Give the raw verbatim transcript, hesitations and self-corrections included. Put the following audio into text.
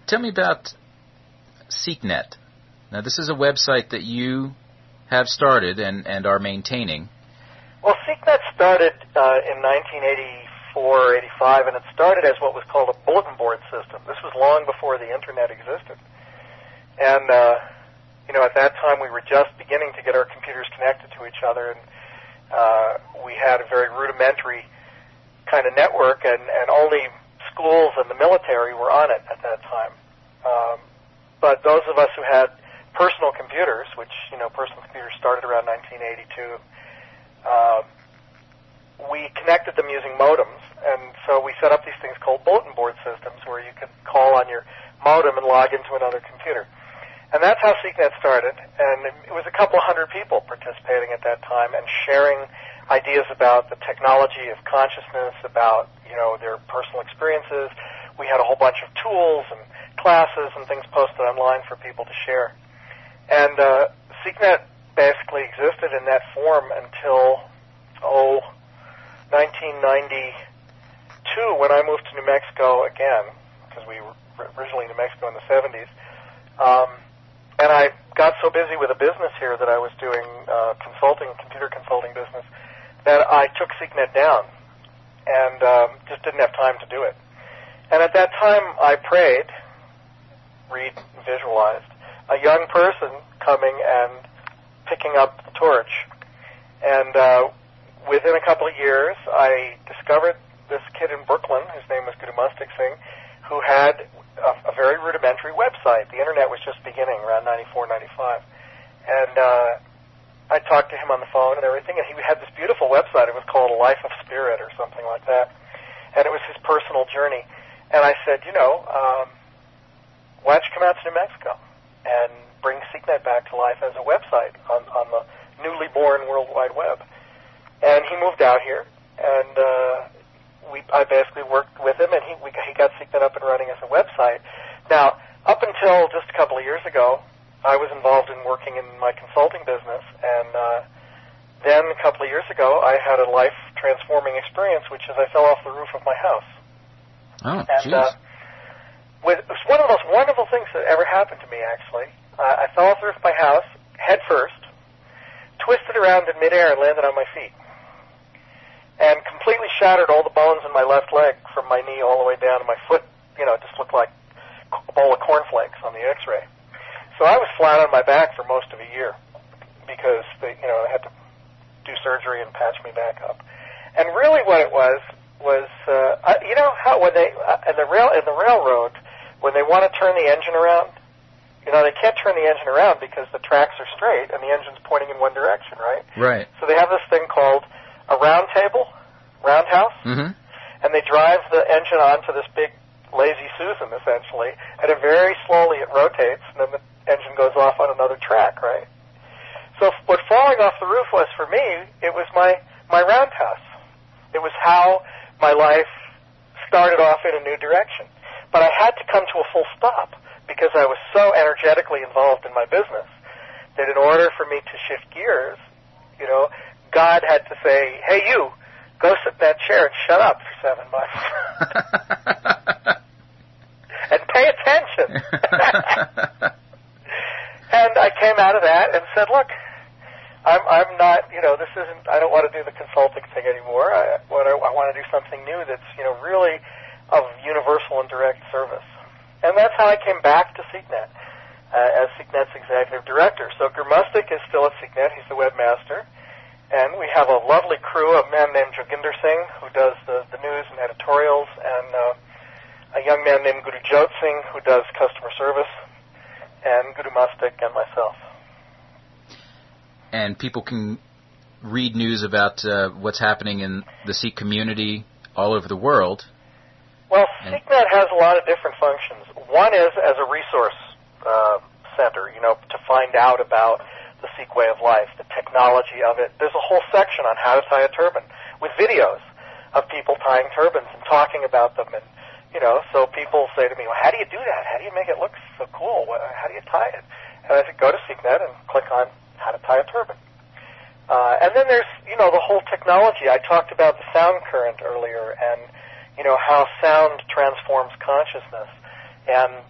tell me about SeekNet. Now, this is a website that you have started and, and are maintaining. Well, SeekNet started uh, in nineteen eighty-four, eighty-five, and it started as what was called a bulletin board system. This was long before the Internet existed. And, uh, you know, at that time we were just beginning to get our computers connected to each other, and uh, we had a very rudimentary kind of network, and, and only schools and the military were on it at that time. Um, but those of us who had personal computers, which, you know, personal computers started around nineteen eighty-two, uh, we connected them using modems, and so we set up these things called bulletin board systems where you could call on your modem and log into another computer. And that's how SeekNet started, and it was a couple hundred people participating at that time and sharing ideas about the technology of consciousness, about, you know, their personal experiences. We had a whole bunch of tools and classes and things posted online for people to share. And uh, SeekNet basically existed in that form until, oh, nineteen ninety-two, when I moved to New Mexico again, because we were originally in New Mexico in the seventies. Um, and I got so busy with a business here that I was doing uh, consulting, computer consulting business, that I took SeekNet down and um, just didn't have time to do it. And at that time, I prayed, read, and visualized, a young person coming and picking up the torch. And uh, within a couple of years, I discovered this kid in Brooklyn, his name was Guru Mustak Singh, who had a, a very rudimentary website. The Internet was just beginning around ninety-four, ninety-five. And uh, I talked to him on the phone and everything, and he had this beautiful website. It was called A Life of Spirit or something like that. And it was his personal journey. And I said, you know, um, why don't you come out to New Mexico and bring SeekNet back to life as a website on, on the newly born World Wide Web. And he moved out here, and uh, we I basically worked with him, and he we, he got SeekNet up and running as a website. Now, up until just a couple of years ago, I was involved in working in my consulting business, and uh, then a couple of years ago, I had a life-transforming experience, which is I fell off the roof of my house. Oh, and uh, with, it was one of the most wonderful things that ever happened to me, actually. Uh, I fell off the roof of my house, head first, twisted around in midair and landed on my feet, and completely shattered all the bones in my left leg from my knee all the way down to my foot. You know, it just looked like a bowl of cornflakes on the X-ray. So I was flat on my back for most of a year because they, you know, they had to do surgery and patch me back up. And really, what it was was, uh, I, you know, how when they uh, in the rail in the railroad when they want to turn the engine around, you know, they can't turn the engine around because the tracks are straight and the engine's pointing in one direction, right? Right. So they have this thing called a round table, roundhouse, mm-hmm. and they drive the engine onto this big lazy Susan, essentially, and it very slowly it rotates, and then the engine goes off on another track, right? So what falling off the roof was for me, it was my, my roundhouse. It was how my life started off in a new direction. But I had to come to a full stop because I was so energetically involved in my business that in order for me to shift gears, you know, God had to say, hey, you, go sit in that chair and shut up for seven months. And pay attention. And I came out of that and said, look, I'm, I'm not, you know, this isn't, I don't want to do the consulting thing anymore. I, what I, I want to do something new that's, you know, really of universal and direct service. And that's how I came back to SeekNet uh, as SeekNet's executive director. So Guru Mustak is still at SeekNet. He's the webmaster. And we have a lovely crew, a man named Joginder Singh, who does the, the news and editorials, and uh, a young man named Guru Jot Singh, who does customer service, and Guru Mustak and myself. And people can read news about uh, what's happening in the Sikh community all over the world. Well, SeekNet has a lot of different functions. One is as a resource uh, center, you know, to find out about the Sikh way of life, the technology of it. There's a whole section on how to tie a turban with videos of people tying turbans and talking about them. And, you know, so people say to me, well, how do you do that? How do you make it look so cool? How do you tie it? And I said, go to SeekNet and click on how to tie a turban. Uh, and then there's, you know, the whole technology. I talked about the sound current earlier and, you know, how sound transforms consciousness. And